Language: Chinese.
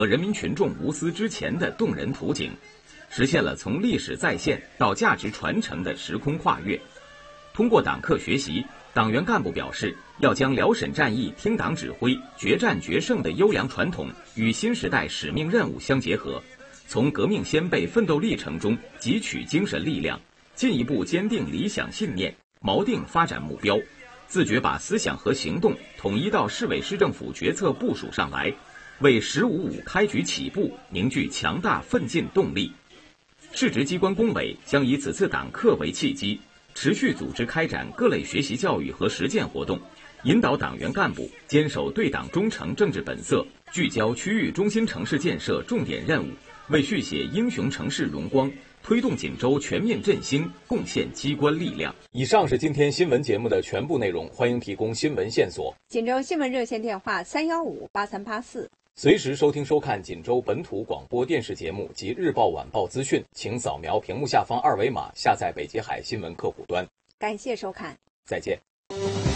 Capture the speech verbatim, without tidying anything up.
和人民群众无私之前的动人图景，实现了从历史再现到价值传承的时空跨越。通过党课学习，党员干部表示，要将辽沈战役听党指挥、决战决胜的优良传统与新时代使命任务相结合，从革命先辈奋斗历程中汲取精神力量，进一步坚定理想信念，锚定发展目标，自觉把思想和行动统一到市委市政府决策部署上来，为“十五五”开局起步凝聚强大奋进动力。市直机关工委将以此次党课为契机，持续组织开展各类学习教育和实践活动，引导党员干部坚守对党忠诚政治本色，聚焦区域中心城市建设重点任务，为续写英雄城市荣光、推动锦州全面振兴贡献机关力量。 以上是今天新闻节目的全部内容，欢迎提供新闻线索。 锦州新闻热线电话三一五八三八四。 随时收听收看锦州本土广播电视节目及日报晚报资讯，请扫描屏幕下方二维码下载北极海新闻客户端。 感谢收看， 再见。